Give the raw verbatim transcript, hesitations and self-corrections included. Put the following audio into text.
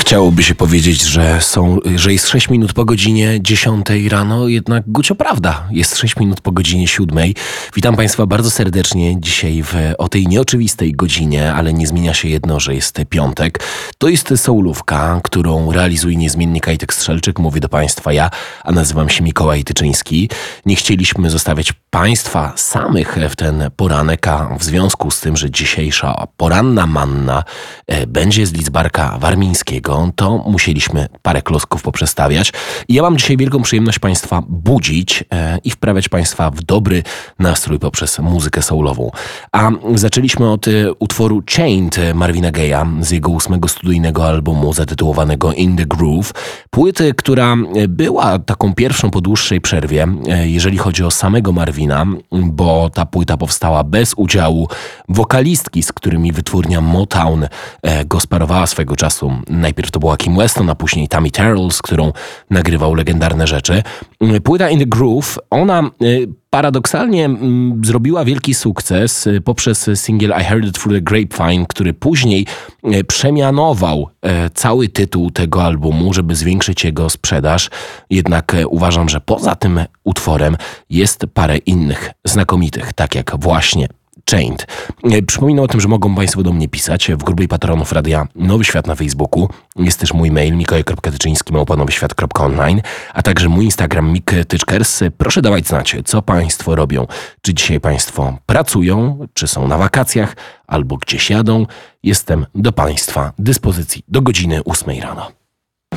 Chciałoby się powiedzieć, że są, że jest sześć minut po godzinie dziesiątej rano, jednak gucio prawda, jest sześć minut po godzinie siódmej. Witam Państwa bardzo serdecznie dzisiaj w, o tej nieoczywistej godzinie, ale nie zmienia się jedno, że jest piątek. To jest soulówka, którą realizuje niezmiennie Kajtek Strzelczyk. Mówię do Państwa ja, a nazywam się Mikołaj Tyczyński. Nie chcieliśmy zostawiać Państwa samych w ten poranek, a w związku z tym, że dzisiejsza poranna manna e, będzie z Lidzbarka Warmińskiego, to musieliśmy parę klocków poprzestawiać. I ja mam dzisiaj wielką przyjemność Państwa budzić e, i wprawiać Państwa w dobry nastrój poprzez muzykę soulową. A zaczęliśmy od e, utworu Chained Marvina Gaye'a z jego ósmego studyjnego albumu zatytułowanego In the Groove. Płyty, która była taką pierwszą po dłuższej przerwie, e, jeżeli chodzi o samego Marvina, bo ta płyta powstała bez udziału wokalistki, z którymi wytwórnia Motown e, gospodarowała swego czasu. Najpierw to była Kim Weston, a później Tammy Terrell, z którą nagrywał legendarne rzeczy. Płyta In the Groove, ona paradoksalnie zrobiła wielki sukces poprzez singiel I Heard It Through the Grapevine, który później przemianował cały tytuł tego albumu, żeby zwiększyć jego sprzedaż. Jednak uważam, że poza tym utworem jest parę innych znakomitych, tak jak właśnie Chained. Przypominam o tym, że mogą Państwo do mnie pisać w grupie patronów Radia Nowy Świat na Facebooku. Jest też mój mail mikołaj kropka tyczyński małpa nowy świat kropka online, a także mój Instagram Mik Tyczkers. Proszę dawać znać, co Państwo robią. Czy dzisiaj Państwo pracują, czy są na wakacjach, albo gdzieś jadą. Jestem do Państwa dyspozycji do godziny ósmej rano.